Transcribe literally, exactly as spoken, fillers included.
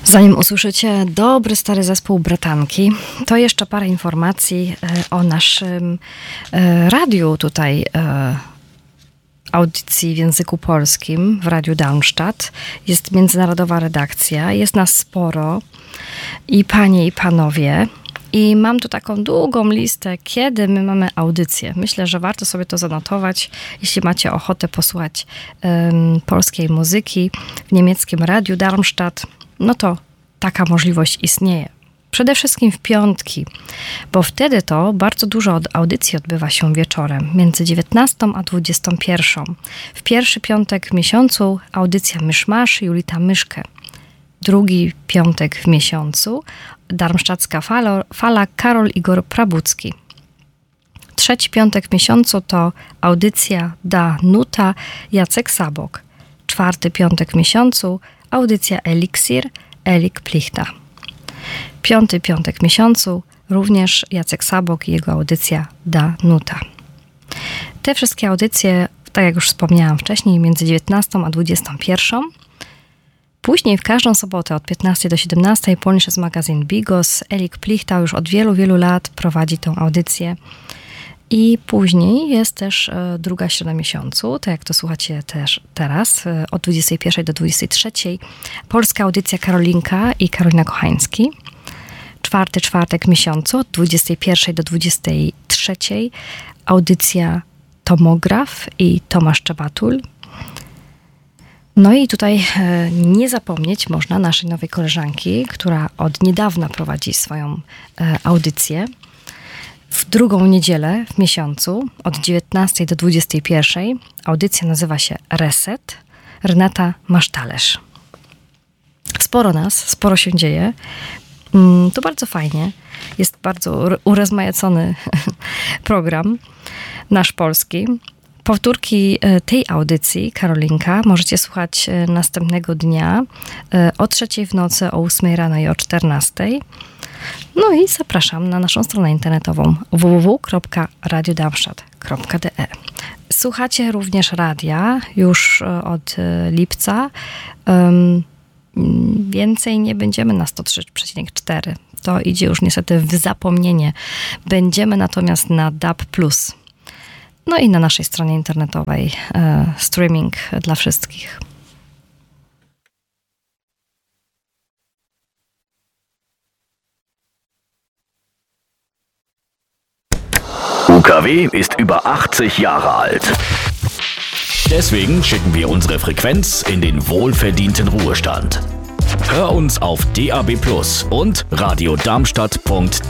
Zanim usłyszycie dobry, stary zespół Bratanki, to jeszcze parę informacji o naszym radiu tutaj, audycji w języku polskim w Radiu Darmstadt. Jest międzynarodowa redakcja, jest nas sporo i panie i panowie. I mam tu taką długą listę, kiedy my mamy audycję. Myślę, że warto sobie to zanotować, jeśli macie ochotę posłuchać um, polskiej muzyki w niemieckim Radiu Darmstadt, no to taka możliwość istnieje. Przede wszystkim w piątki, bo wtedy to bardzo dużo od audycji odbywa się wieczorem, między dziewiętnastą a dwudziestą pierwszą. W pierwszy piątek w miesiącu audycja Myszmasz Julita Myszkę. Drugi piątek w miesiącu darmsztacka fala, fala Karol Igor Prabucki. Trzeci piątek w miesiącu to audycja Da Nuta Jacek Sabok. Czwarty piątek w miesiącu audycja Eliksir Elik Plichta. Piąty piątek w miesiącu również Jacek Sabok i jego audycja Da Nuta. Te wszystkie audycje, tak jak już wspomniałam wcześniej, między dziewiętnastą a dwudziestą pierwszą. Później w każdą sobotę od piętnastej do siedemnastej Polnisch jest magazyn Bigos. Elik Plichta już od wielu, wielu lat prowadzi tę audycję. I później jest też e, druga środa miesiącu, tak jak to słuchacie też teraz, e, od dwudziestej pierwszej do dwudziestej trzeciej. Polska audycja Karolinka i Karolina Kochański. Czwarty czwartek w miesiącu, od dwudziestej pierwszej do dwudziestej trzeciej. Audycja Tomograf i Tomasz Czabatul. No i tutaj e, nie zapomnieć można naszej nowej koleżanki, która od niedawna prowadzi swoją e, audycję. W drugą niedzielę w miesiącu od dziewiętnastej do dwudziestej pierwszej audycja nazywa się Reset. Renata Masztalerz. Sporo nas, sporo się dzieje. To bardzo fajnie. Jest bardzo urozmaicony program nasz polski. Powtórki tej audycji, Karolinka, możecie słuchać następnego dnia o trzeciej w nocy, o ósmej rano i o czternastej. No i zapraszam na naszą stronę internetową w w w kropka radio darmstadt kropka d e. Słuchacie również radia już od lipca. Um, więcej nie będziemy na sto trzy przecinek cztery. To idzie już niestety w zapomnienie. Będziemy natomiast na D A B plus. No i na naszej stronie internetowej e, streaming dla wszystkich. U K W ist über achtzig Jahre alt. Deswegen schicken wir unsere Frequenz in den wohlverdienten Ruhestand. Hör uns auf D A B plus und radio darmstadt punkt